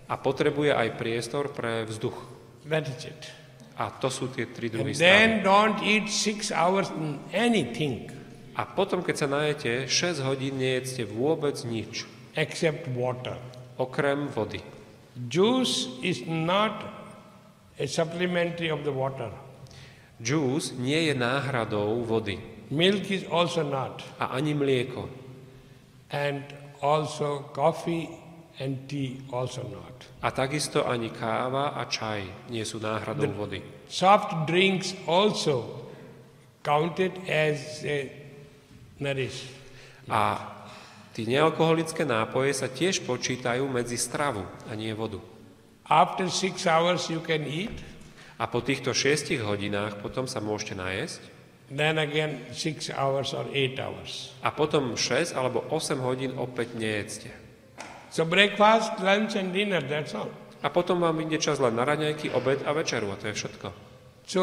A potrebuje aj priestor pre vzduch. That is it. A to sú tie tri druhy And stravy. then don't eat 6 hours anything A potom, keď sa najete, 6 hodín nejedzte vôbec nič, except water. okrem vody. Juice is not a supplementary of the water. Džús nie je náhradou vody. Milk is also not. A ani mlieko. And also coffee and tea also not. A takisto ani káva a čaj nie sú náhradou vody. Soft drinks also counted as a nourish. A tí nealkoholické nápoje sa tiež počítajú medzi stravu a nie vodu. After 6 hours you can eat. A po týchto 6 hodinách potom sa môžete najesť. Then again 6 hours or 8 hours. A potom 6 alebo 8 hodín opäť nejedzte. So breakfast, lunch and dinner, that's all. A potom vám ide čas len na raňajky, obed a večeru a to je všetko. So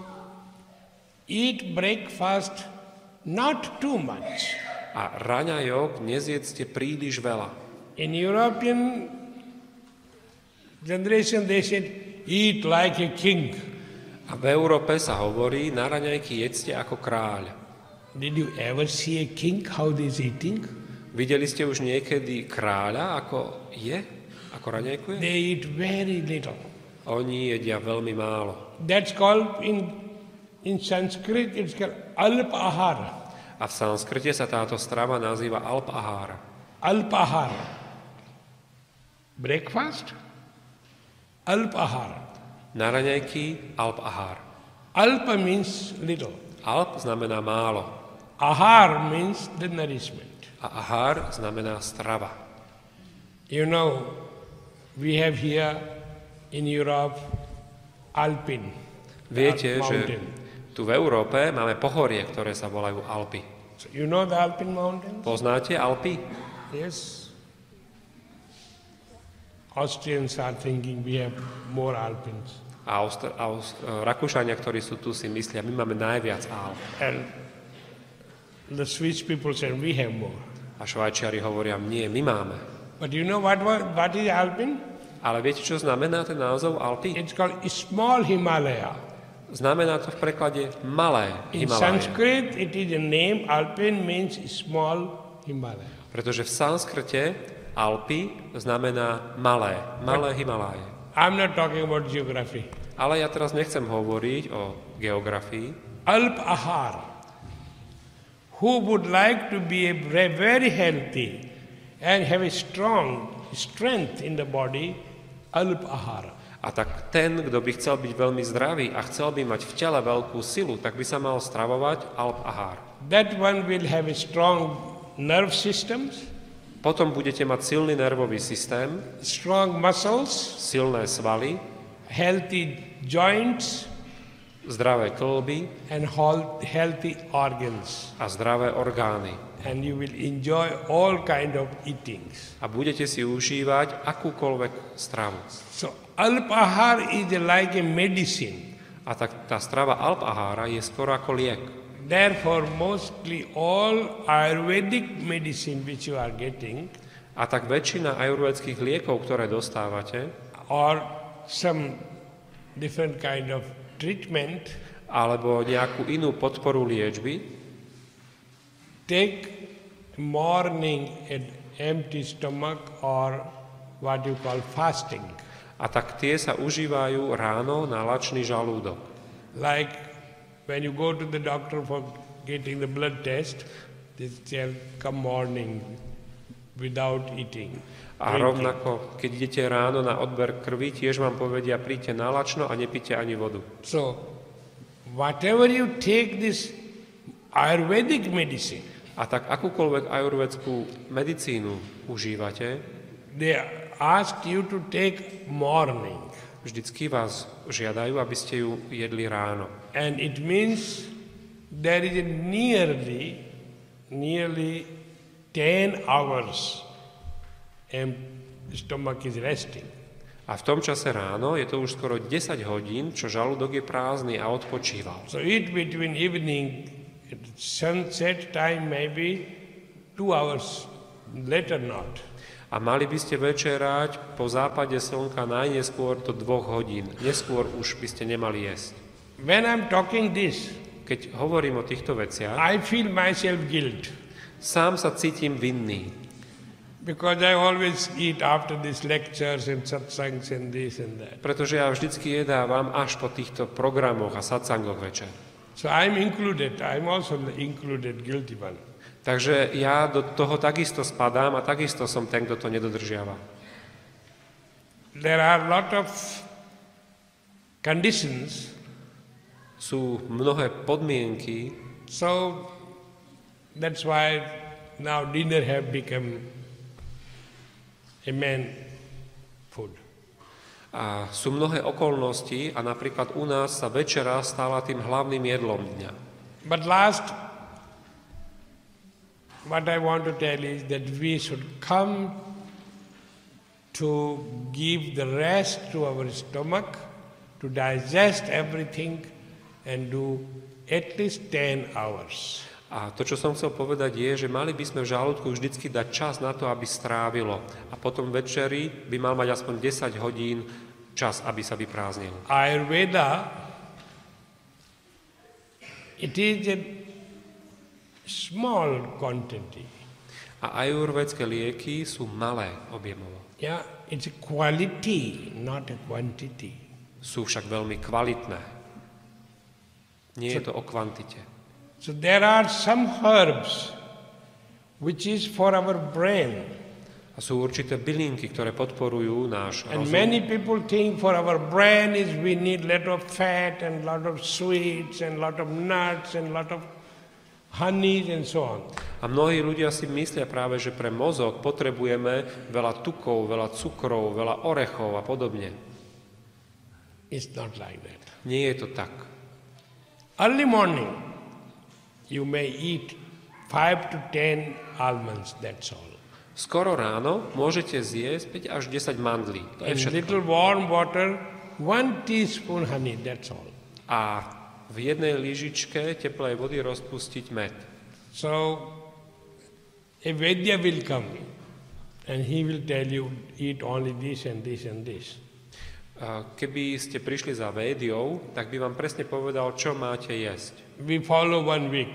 eat breakfast not too much. A raňajok nezjedzte príliš veľa. In European generation they said eat like a king. A v Európe sa hovorí, na raňajky jedzte ako kráľ. Did you ever see a king how he is eating? Videli ste už niekedy kráľa, ako je? Ako raňajkuje? They eat very little. Oni jedia veľmi málo. That's called in Sanskrit it's called alpahara. A v sanskrite sa táto strava nazýva alpahara. Alpahara. Breakfast? Alpahara. Na raňajky alpahar. Alpa means little. Alp znamená málo. Ahar means the nourishment. A ahar znamená strava. You know, we have here in Europe Alpine. Viete, že mountain. tu v Európe máme pohorie, ktoré sa volajú Alpy. So you know the Alpine mountains? Poznáte Alpy? Yes. Austrians are thinking we have more Alpines. A Rakúšania, ktorí sú tu, si myslia, my máme najviac Alp. And the Swiss people say we have more. A Švajčiari hovoria, nie, my máme. But you know what is Alpine? Ale viete, čo znamená ten názov Alpy? It's called small Himalaya. Znamená to v preklade malé In Himaláje. Sanskrit, it is a name. Alpine means small Himalaya. Pretože v sanskrte Alpy znamená malé Himaláje. I'm not talking about geography. Ale ja teraz nechcem hovoriť o geografii. Alp Ahar. Who would like to be very healthy and have a strong strength in the body, Alp Ahara. A tak ten, kto by chcel byť veľmi zdravý a chcel by mať v tele veľkú silu, tak by sa mal stravovať Alp Ahar. That one will have a strong nerve systems, Potom budete mať silný nervový systém, strong muscles, silné svaly, healthy joints, zdravé kĺby and healthy organs. a zdravé orgány. And you will enjoy all kind of eatings. A budete si užívať akúkoľvek stravu. So Alp Ahar is like a medicine. A tak tá strava Alp Ahara je skoro ako liek. Therefore, mostly all Ayurvedic medicine which you are getting, A tak väčšina ajurvédskych liekov, ktoré dostávate, or some different kind of treatment, alebo nejakú inú podporu liečby, take morning an empty stomach or what you call fasting. a tak tie sa užívajú ráno na lačný žalúdok. Like when you go to the doctor for getting the blood test, they tell come morning without eating. A rovnako, keď idete ráno na odber krvi, tiež vám povedia, príďte na lačno a nepíte ani vodu. So, whatever you take this Ayurvedic medicine, A tak akúkoľvek ajurvédskú medicínu užívate, they ask you to take morning. vždycky vás žiadajú, aby ste ju jedli ráno. And it means there is a nearly 10 hours and stomach is resting. A v tom čase ráno je to už skoro 10 hodín, čo žalúdok je prázdny a odpočíval. So eat between evening, sunset time maybe 2 hours, later not. A mali by ste večerať po západe slnka najneskôr do 2 hodín. Neskôr už by ste nemali jesť. When I'm talking this, Keď hovorím o týchto veciach, I feel myself guilt sám sa cítim vinný, because I always eat after these lectures and satsangs and this and that. pretože ja vždycky jedávam až po týchto programoch a satsangoch večer. So I'm included. I'm also included, guilty one. Takže ja do toho takisto spadám a takisto som ten, kto to nedodržiava. There are a lot of conditions. Sú mnohé podmienky, So that's why now dinner have become a man food. a sú mnohé okolnosti a napríklad u nás sa večera stala tým hlavným jedlom dňa. But last, what I want to tell is that we should come to give the rest to our stomach, to digest everything and do at least 10 hours. A to, čo som chcel povedať, je, že mali by sme v žalúdku vždycky dať čas na to, aby strávilo. A potom večeri by mal mať aspoň 10 hodín čas, aby sa vyprázdnil. Ayurveda, it is a small quantity. A ajurvédske lieky sú malé objemovo. Yeah, it's a quality, not a quantity. Sú však veľmi kvalitné. Nie je to o kvantite. So there are some herbs which is for our brain. A sú určité bylinky, ktoré podporujú náš And rozum. many people think for our brain is we need lot of fat and lot of sweets and lot of nuts and lot of honeys and so on. A mnohí ľudia si myslia práve, že pre mozog potrebujeme veľa tukov, veľa cukrov, veľa orechov a podobne. It's not like that. Nie je to tak. Early morning, you may eat 5 to 10 almonds, that's all. Skoro ráno môžete zjesť 5 až 10 mandlí. To je In všetko. little warm water, 1 teaspoon honey, that's all. A v jednej lyžičke teplej vody rozpustiť med. So, a Vedya will come and he will tell you, eat only this and this and this. A keby ste prišli za Védiou, tak by vám presne povedal, čo máte jesť. We follow 1 week,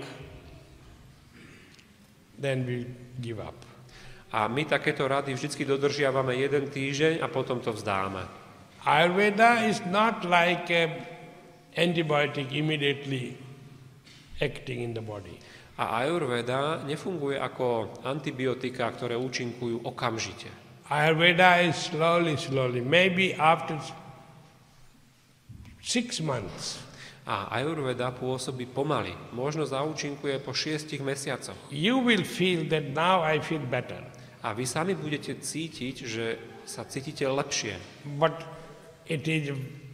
then we give up. A my takéto rady vždy dodržiavame 1 týždeň a potom to vzdáme. Ayurveda is not like a antibiotic immediately acting in the body. A Ayurveda nefunguje ako antibiotika, ktoré účinkujú okamžite. Ayurveda is slowly, maybe after 6 months. A Ayurveda pôsobí pomaly. Možno zaúčinkuje po 6 mesiacoch. You will feel that now I feel better. A vy sami budete cítiť, že sa cítite lepšie. But it is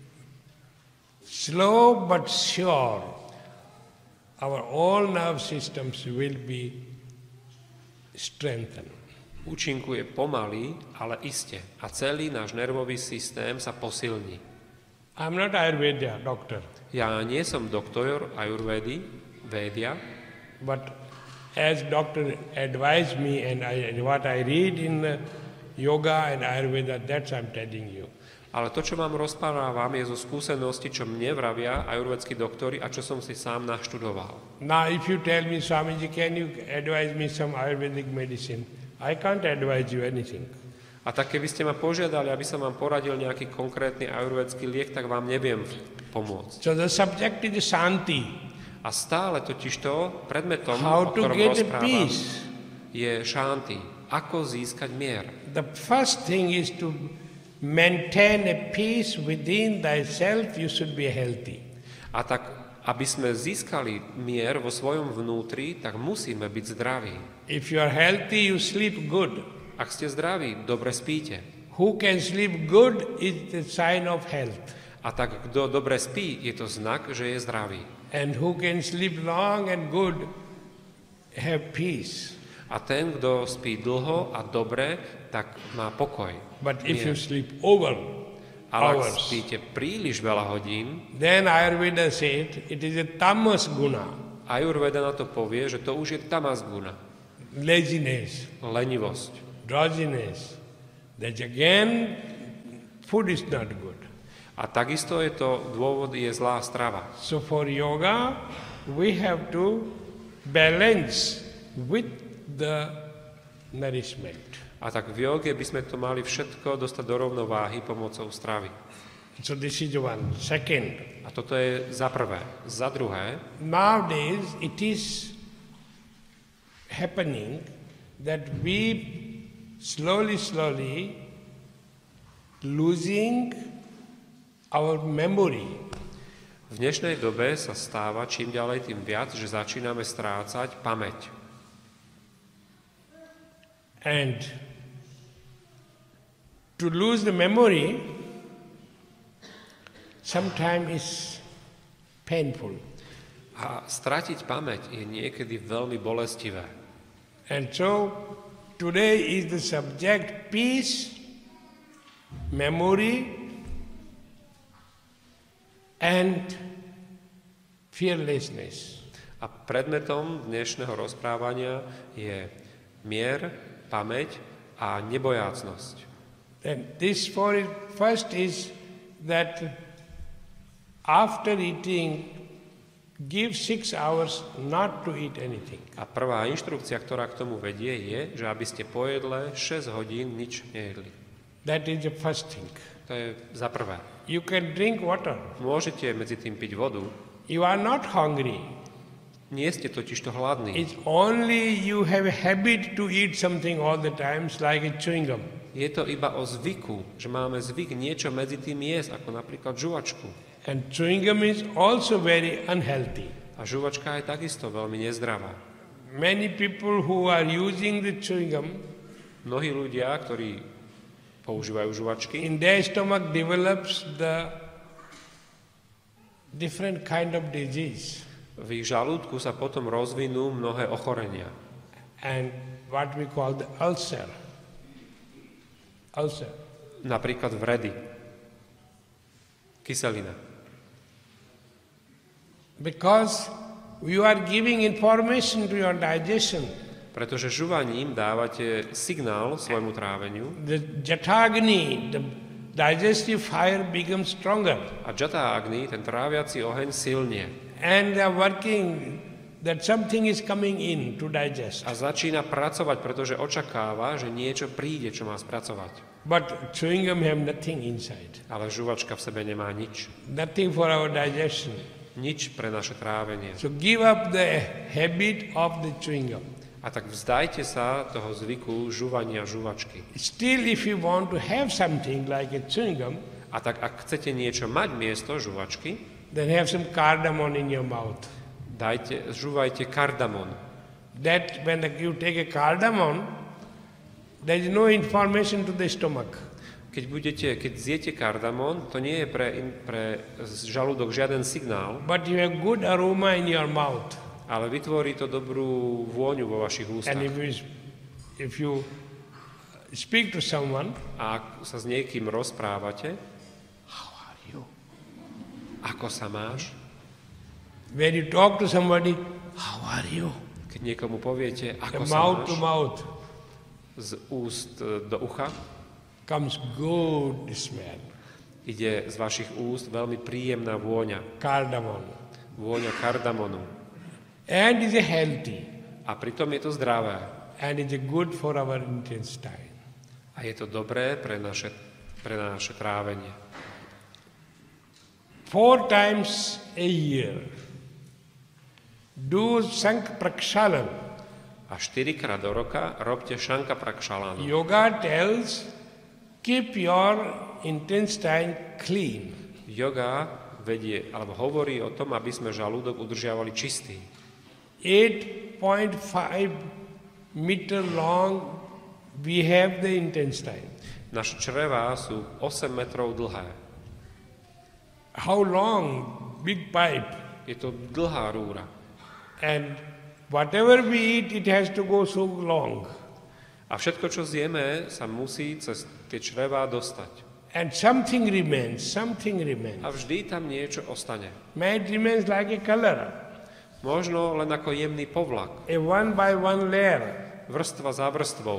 slow but sure. Our all nerve systems will be strengthened. Účinkuje pomaly, ale iste. A celý náš nervový systém sa posilní. I'm not Ayurveda doctor, Ja nie som doktor Ayurvedy, Védia, but as doctor advised me and what I read in yoga and Ayurveda, that's I'm telling you. ale to, čo vám rozprávam, je zo skúsenosti, čo mne vravia ajurvédski doktori a čo som si sám naštudoval. Now if you tell me, Swamiji, can you advise me some Ayurvedic medicine? I can't advise you anything. A tak keby ste ma požiadali, aby som vám poradil nejaký konkrétny ajurvédsky liek, tak vám neviem pomôcť. So the subject is Shanti. A stále totižto predmetom, How o to ktorom get a rozprávam, peace. je šanti. Ako získať mier. The first thing is to maintain a peace within thyself, you should be healthy. A tak, aby sme získali mier vo svojom vnútri, tak musíme byť zdraví. If you are healthy, you sleep good. Ak ste zdraví, dobre spíte. Who can sleep good is the sign of health. A tak, kto dobre spí, je to znak, že je zdravý. And who can sleep long and good, have peace. A ten, kto spí dlho a dobre, tak má pokoj. But if mier. you sleep over Ale ak hours, spíte príliš veľa hodín, then Ayurveda said it is a tamas guna, Ayurveda na to povie, že to už je tamas guna, laziness. lenivosť. drowsiness, that again food is not good. A takisto je to dôvod, je zlá strava. So for yoga, we have to balance with the nourishment. A tak v joge by sme to mali všetko dostať do rovnováhy pomocou stravy. So this is one. Second, A toto je za prvé. Za druhé, nowadays it is happening that we slowly losing our memory. v dnešnej dobe sa stáva čím ďalej tým viac, že začíname strácať pamäť. And to lose the memory sometimes is painful. A stratiť pamäť je niekedy veľmi bolestivé. And so today is the subject peace, memory, and fearlessness. A predmetom dnešného rozprávania je mier, pamäť a nebojácnosť. And this first is that after eating, give 6 hours not to eat anything. A prvá inštrukcia, ktorá k tomu vedie, je, že aby ste po jedle 6 hodín nič nejedli. That is the first thing. To je za prvé. You can drink water. Môžete medzi tým piť vodu. You are not hungry. Nie ste totižto hladní. It's only you have a habit to eat something all the times, like a chewing gum. Je to iba o zvyku, že máme zvyk niečo medzi tým jesť, ako napríklad žuvačku. And chewing gum is also very unhealthy. A žuvačka je takisto veľmi nezdravá. Many people who are using the chewing gum, Mnohí ľudia, ktorí používajú žuvačky, in their stomach develops the different kind of disease. v ich žalúdku sa potom rozvinú mnohé ochorenia. And what we call the ulcer. Ulcer. Napríklad vredy, kyselina. Because you are giving information to your digestion. Pretože žuvaním dávate signál svojmu tráveniu The Jatagni, the digestive fire becomes stronger. a Jata Agni, ten tráviaci oheň, silnie. And they are working that something is coming in to digest. A začína pracovať, pretože očakáva, že niečo príde, čo má spracovať. But chewing gum have nothing inside. Ale žuvačka v sebe nemá nič. Nothing for our digestion. Nič pre naše trávenie. So give up the habit of the chewing gum. A tak vzdajte sa toho zvyku žuvania žuvačky. Still, if you want to have something like a chewing gum, A tak ak chcete niečo mať miesto žuvačky, then have some cardamom in your mouth. žúvajte kardamon. That when you take a cardamom, there is no information to the stomach. Keď zjete kardamon, to nie je pre žalúdok žiaden signál, But you have good aroma in your mouth. ale vytvorí to dobrú vôňu vo vašich ústach. And if you speak to someone, A ak sa s niekým rozprávate, how are you? ako sa máš? When you talk to somebody, how are you? Keď niekomu poviete, ako The sa mouth máš, to mouth z úst do ucha, comes good smell. ide z vašich úst veľmi príjemná vôňa. Cardamom. Vôňa kardamonu. And is healthy. A pritom je to zdravé. And is good for our intestine. A je to dobré pre naše trávenie. 4 times a year, do Sank Prakshalan. A 4-krát do roka robte šanka prakšalánu. Yoga tells, keep your intestine clean. Yoga vedie, alebo hovorí o tom, aby sme žalúdok udržiavali čistý. 8.5 meter long we have the intestine. Naše črevá sú 8 metrov dlhé. How long? Big pipe. Je to dlhá rúra. And whatever we eat, it has to go so long. A všetko, čo zjeme, sa musí cez tie črevá dostať. And something remains. A vždy tam niečo ostane. May it remains like a color. Možno len ako jemný povlak. A one by one layer. Vrstva za vrstvou.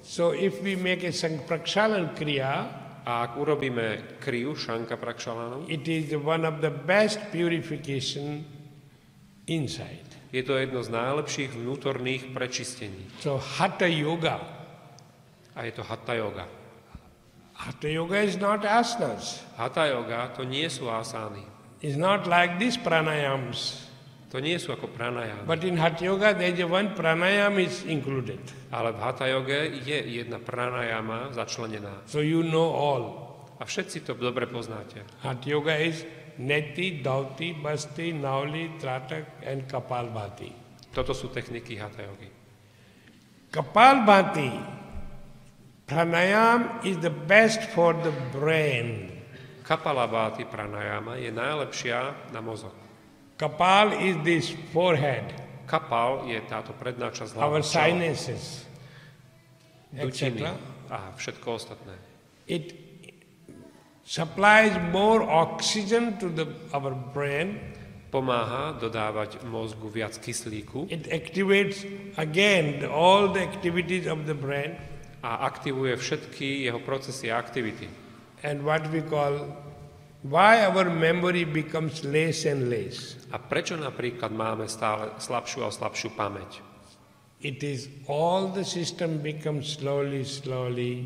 So if we make a Prakshalan Kriya, A ak urobíme kriu, šanka prakšalánu, it is one of the best purification inside. je to jedno z najlepších vnútorných prečistení. So Hatha Yoga. A je to Hatha yoga. Hatha Yoga is not asanas. Hatha yoga to nie sú asány. It's not like these pranayams. To nie sú ako pranayámy. But in Hatha Yoga there is one pranayam is included. Ale v Hatha yoge je jedna pranayama začlenená. So you know all. A všetci to dobre poznáte. Hatha Yoga is Neti, Dauti, Basti, Nauli, Tratak and Kapalbhati. Toto sú techniky Hatha yogy. Kapalbhati pranayam is the best for the brain. Kapalabhati pranayama je najlepšia na mozog. Kapal is this forehead, Kapal je táto predná časť hlavy, our sinuses, dutiny etc. a všetko ostatné. It supplies more oxygen to our brain. Pomáha dodávať mozgu viac kyslíku It activates again all the activities of the brain a aktivuje všetky jeho procesy a aktivity. and what we call why our memory becomes less and less. A prečo napríklad máme stále slabšiu a slabšiu pamäť? It is all the system becomes slowly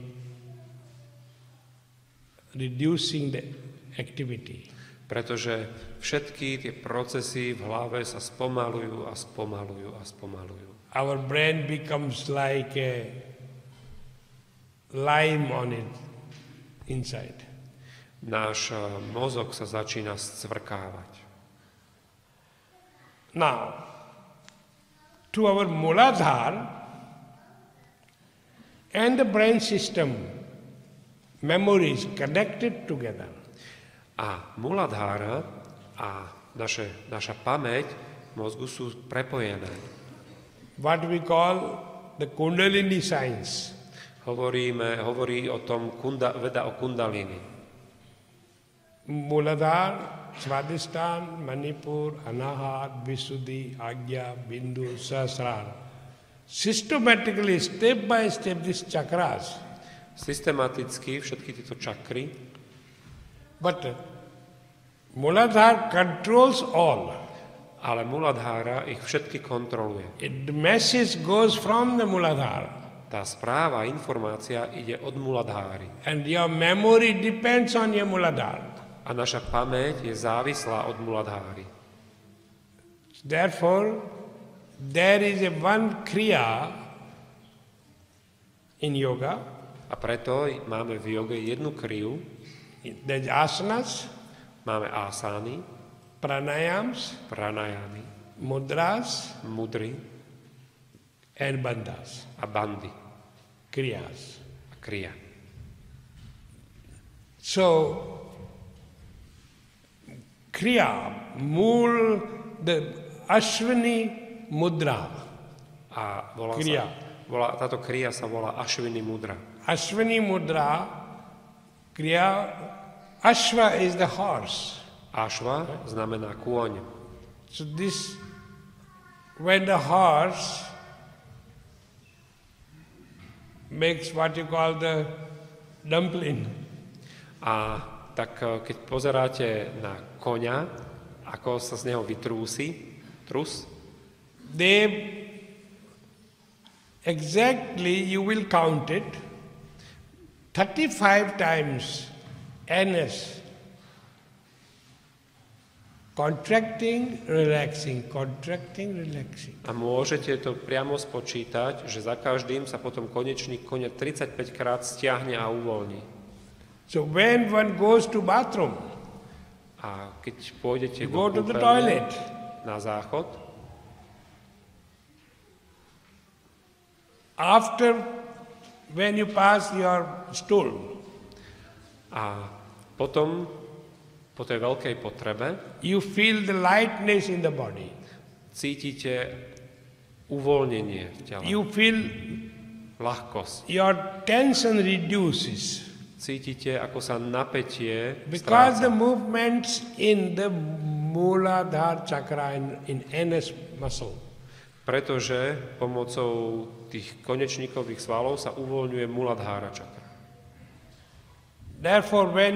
reducing the activity. Pretože všetky tie procesy v hlave sa spomalujú a spomalujú a spomalujú. Our brain becomes like a lime on it inside. Náš mozog sa začína scvrkávať. Now, to our Muladhara and the brain system, memories connected together. A Muladhara a naša pamäť mozgu sú prepojené. What we call the Kundalini science. Hovorí o tom veda o kundalini. Muladhara, Svadhisthana, Manipur, Anahat, Visuddhi, Agya, Bindu, Sahasrara. Systematically, step by step, these chakras. Systematicky všetky tieto čakry, But Muladhara controls all. ale Muladhara ich všetky kontroluje. The message goes from the Muladhara. Tá správa, informácia ide od Muladháry. And your memory depends on your Muladhara. A naša pamäť je závislá od Muladháry. Therefore, there is a one kriya in yoga. A preto máme v joge jednu kriu, There is asanas, máme asány, pranayams, pranayámy, mudras, mudry and bandhas, a bandy kriyas. a kriya. So, kriya, mul, the Ashwini mudra. A Kriya. táto kriya sa volá Ashwini mudra. Ashwini mudra, kriya, Ashva is the horse. Ashva znamená kôň. So this, when the horse makes what you call the dumpling, A tak keď pozeráte na koňa, ako sa z neho vytrúsi, trus, they exactly, you will count it, 35 times NS. Contracting, relaxing, contracting, relaxing. a môžete to priamo spočítať, že za každým sa potom konečník koňa 35 krát stiahne a uvoľní. So when one goes to bathroom, A keď pôjdete you do go to the kúpeľne toilet. na záchod, After, when you pass your stool, a potom po tej veľkej potrebe you feel the lightness in the body. cítite uvoľnenie v tele, You feel ľahkosť. your tension reduces. Cítite, ako sa napätie Because the stráca. movements in the Muladhara chakra in NS muscle, Pretože pomocou tých konečníkových svalov sa uvoľňuje Muladhára čakra. Therefore, when